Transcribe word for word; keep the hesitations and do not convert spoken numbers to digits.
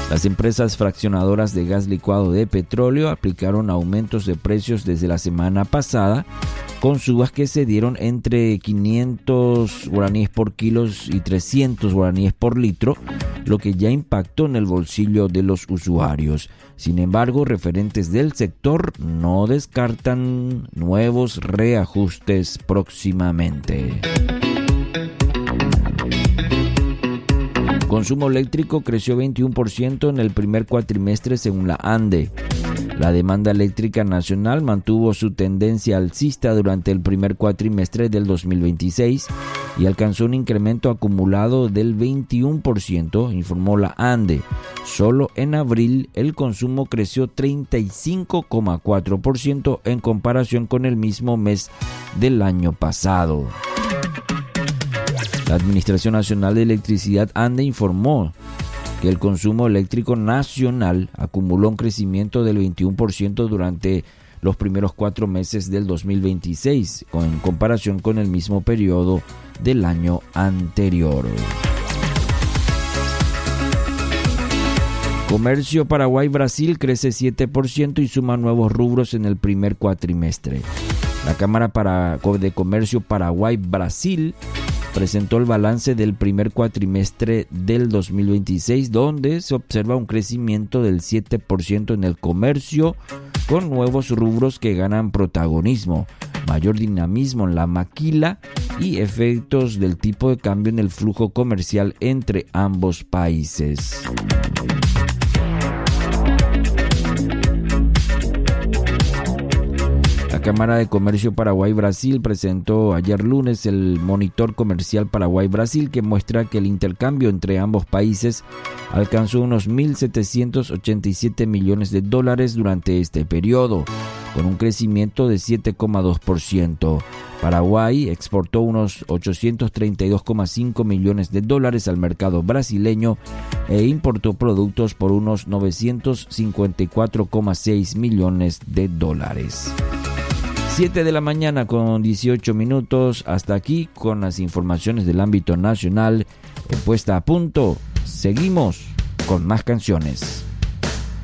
Las empresas fraccionadoras de gas licuado de petróleo aplicaron aumentos de precios desde la semana pasada, con subas que se dieron entre quinientos guaraníes por kilos y trescientos guaraníes por litro, lo que ya impactó en el bolsillo de los usuarios. Sin embargo, referentes del sector no descartan nuevos reajustes próximamente. Consumo eléctrico creció veintiuno por ciento en el primer cuatrimestre según la ANDE. La demanda eléctrica nacional mantuvo su tendencia alcista durante el primer cuatrimestre del dos mil veintiséis y alcanzó un incremento acumulado del veintiuno por ciento, informó la ANDE. Solo en abril el consumo creció treinta y cinco coma cuatro por ciento en comparación con el mismo mes del año pasado. La Administración Nacional de Electricidad ANDE informó que el consumo eléctrico nacional acumuló un crecimiento del veintiuno por ciento durante los primeros cuatro meses del dos mil veintiséis, en comparación con el mismo periodo del año anterior. Comercio Paraguay-Brasil crece siete por ciento y suma nuevos rubros en el primer cuatrimestre. La Cámara de Comercio Paraguay-Brasil presentó el balance del primer cuatrimestre del dos mil veintiséis, donde se observa un crecimiento del siete por ciento en el comercio, con nuevos rubros que ganan protagonismo, mayor dinamismo en la maquila y efectos del tipo de cambio en el flujo comercial entre ambos países. La Cámara de Comercio Paraguay-Brasil presentó ayer lunes el Monitor Comercial Paraguay-Brasil, que muestra que el intercambio entre ambos países alcanzó unos mil setecientos ochenta y siete millones de dólares durante este periodo, con un crecimiento de siete coma dos por ciento. Paraguay exportó unos ochocientos treinta y dos coma cinco millones de dólares al mercado brasileño e importó productos por unos novecientos cincuenta y cuatro coma seis millones de dólares. siete de la mañana con dieciocho minutos. Hasta aquí con las informaciones del ámbito nacional. En Puesta a Punto, seguimos con más canciones.